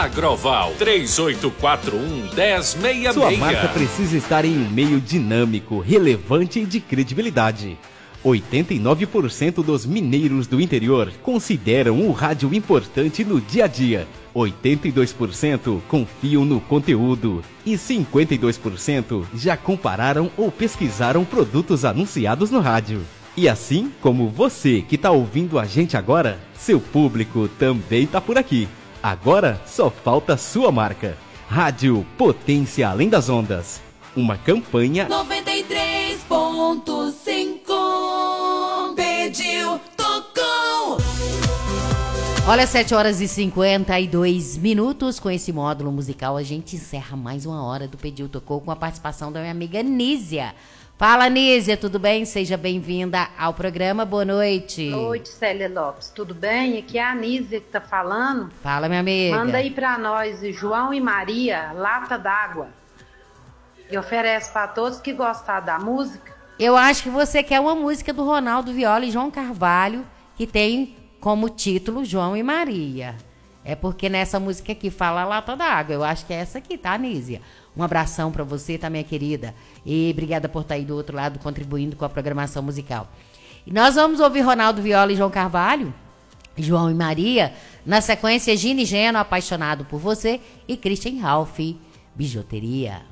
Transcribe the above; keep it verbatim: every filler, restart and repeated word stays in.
Agroval três oito quatro um, um zero seis seis. Sua marca precisa estar em um meio dinâmico, relevante e de credibilidade. oitenta e nove por cento dos mineiros do interior consideram o rádio importante no dia a dia. oitenta e dois por cento confiam no conteúdo e cinquenta e dois por cento já compararam ou pesquisaram produtos anunciados no rádio. E assim como você que está ouvindo a gente agora, seu público também está por aqui. Agora só falta sua marca. Rádio Potência Além das Ondas. Uma campanha noventa e três ponto cinco. Pediu, tocou. Olha, sete horas e cinquenta e dois minutos. Com esse módulo musical, a gente encerra mais uma hora do Pediu, Tocou com a participação da minha amiga Nízia. Fala, Nízia, tudo bem? Seja bem-vinda ao programa. Boa noite. Boa noite, Célia Lopes. Tudo bem? Aqui é a Nízia que tá falando. Fala, minha amiga. Manda aí pra nós, João e Maria, Lata d'Água. E oferece para todos que gostar da música. Eu acho que você quer uma música do Ronaldo Viola e João Carvalho, que tem como título João e Maria. É porque nessa música aqui fala Lata d'Água. Eu acho que é essa aqui, tá, Nízia? Um abração pra você, tá, minha querida? E obrigada por estar aí do outro lado, contribuindo com a programação musical. E nós vamos ouvir Ronaldo Viola e João Carvalho, João e Maria. Na sequência, Gini Geno, Apaixonado por Você, e Christian Ralph, Bijuteria.